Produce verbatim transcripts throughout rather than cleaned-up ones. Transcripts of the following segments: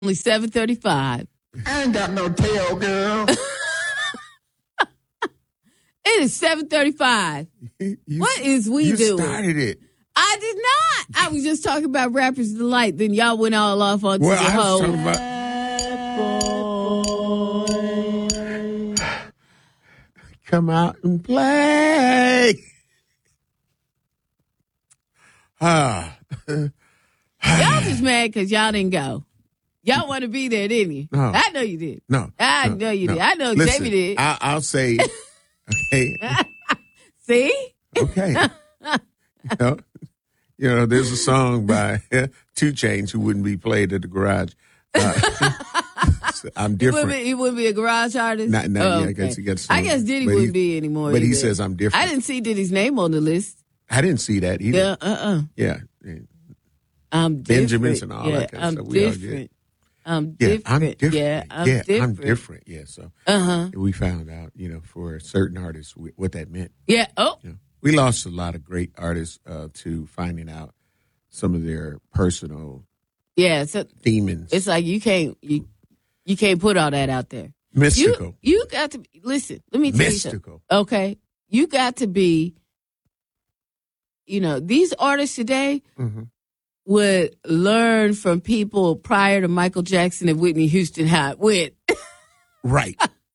Only seven thirty-five. I ain't got no tail, girl. It is seven thirty-five. You, What is we you doing? You started it. I did not. I was just talking about Rapper's Delight. Then y'all went all off onto well, the I was whole. talking about... Come out and play. Ah. Y'all just mad because y'all didn't go. Y'all want to be there, didn't you? No. I know you did. No. I no, know you no. did. I know Listen, Jamie did. I, I'll say, okay. See? Okay. you, know, you know, there's a song by Two Chainz who wouldn't be played at the garage. Uh, I'm He wouldn't, different. be, he wouldn't be a garage artist? Not, not Oh, yet. I okay. guess he got some, I guess Diddy but wouldn't he- be anymore. But he either. says I'm different. I didn't see Diddy's name on the list. I didn't see that either. Yeah, uh-uh. Yeah. I'm Benjamins different. and all yeah, that kind of I'm stuff. We all did. different. I'm Yeah, different. I'm different. Yeah, I'm yeah, different. I'm different. Yeah, so Uh-huh. we found out, you know, for certain artists, wh- what that meant. Yeah. Oh. You know, we lost a lot of great artists uh, to finding out some of their personal Yeah. So demons. it's like you can't you you can't put all that out there. mystical. You you got to listen. Let me tell you something. mystical. Okay, you got to be. You know, these artists today Mm-hmm. would learn from people prior to Michael Jackson and Whitney Houston how it went. Right.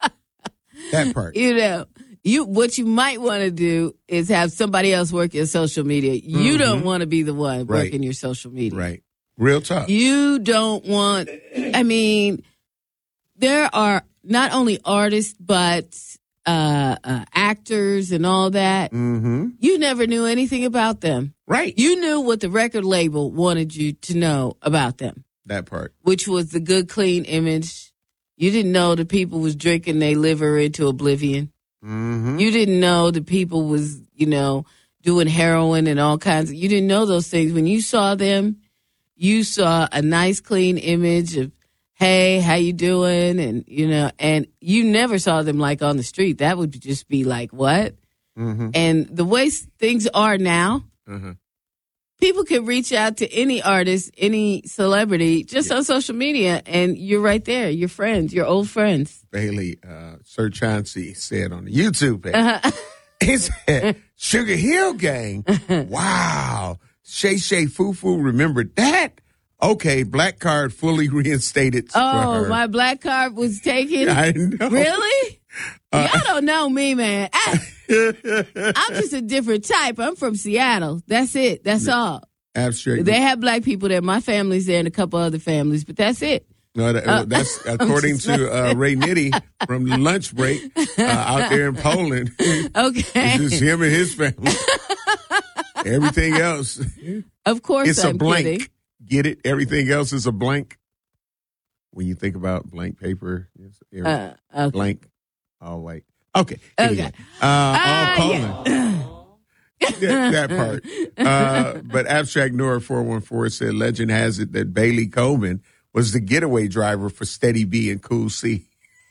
That part. You know, you what you might want to do is have somebody else work your social media. You Mhm. don't want to be the one Right. working your social media. Right. Real talk. You don't want, I mean, there are not only artists, but uh, uh, actors and all that. Mm-hmm. You never knew anything about them. Right. You knew what the record label wanted you to know about them, That part. which was the good, clean image. You didn't know the people was drinking their liver into oblivion. Mm-hmm. You didn't know the people was, you know, doing heroin and all kinds of, you didn't know those things. When you saw them, you saw a nice, clean image of, hey, how you doing? And, you know, and you never saw them like on the street. That would just be like, what? Mm-hmm. And the way s- things are now, Uh-huh. people can reach out to any artist, any celebrity, just Yeah. on social media, and you're right there. You're friends, you're old friends. Bailey, uh, Sir Chauncey said on the YouTube page, Uh-huh. he said, Sugar Hill Gang. Wow. Shay Shay Foo Foo remembered that? Okay, black card fully reinstated for Oh, her. my black card was taken. I know. Really? Uh, Y'all don't know me, man. I, I'm just a different type. I'm from Seattle. That's it. That's all. Abstract. They have black people there. My family's there and a couple other families, but that's it. No, that, Uh, that's according to uh, Ray Nitty from the lunch break uh, out there in Poland. Okay. It's just him and his family. Everything else, Of course, it's a I'm blank. kidding. Get it? Everything else is a blank. When you think about blank paper, it's every- Uh, okay. blank, all white. Okay. Okay. Anyway, uh, all Ah, Poland. that, that part. Uh, but Abstract Nora four one four said, legend has it that Bailey Coleman was the getaway driver for Steady B and Cool C.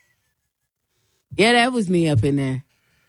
Yeah, that was me up in there.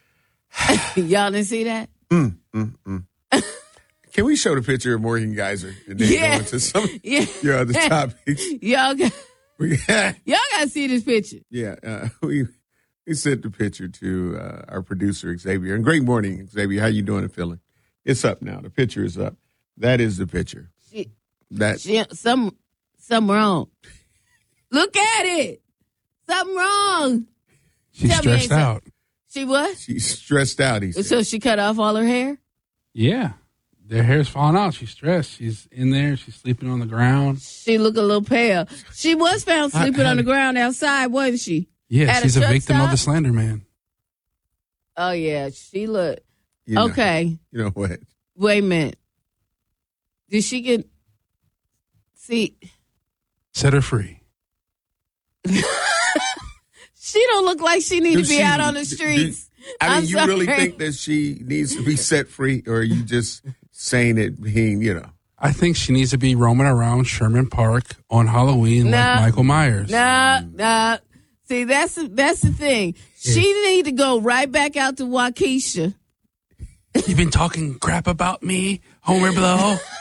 Y'all didn't see that? Mm, mm, mm. Can we show the picture of Morgan Geyser and then Yeah. go into some of Yeah. your other topics? Y'all got, We, y'all got to see this picture. yeah, uh, we we sent the picture to uh, our producer Xavier. And great morning, Xavier. How you doing and feeling? It's up now. The picture is up. That is the picture. She, That she, some, something wrong. Look at it. Something wrong. She's Tell me ain't stressed so- out. She what? she's stressed out. He said. So she cut off all her hair? Yeah. Their hair's falling out. She's stressed. She's in there. She's sleeping on the ground. She look a little pale. She was found I- sleeping I- on the ground outside, wasn't she? Yeah, At a she's a, truck victim of the stop? slander man. Oh, yeah. She look. You know- Okay. You know what? Wait a minute. Did she get. See, Set her free. she don't look like she need Do to be she- out on the do- streets. I mean, I'm you really sorry. think that she needs to be set free, or are you just saying it being, you know? I think she needs to be roaming around Sherman Park on Halloween Nah. like Michael Myers. Nah, nah. See, that's that's the thing. She need to go right back out to Waukesha. You've been talking crap about me, Homer Blow.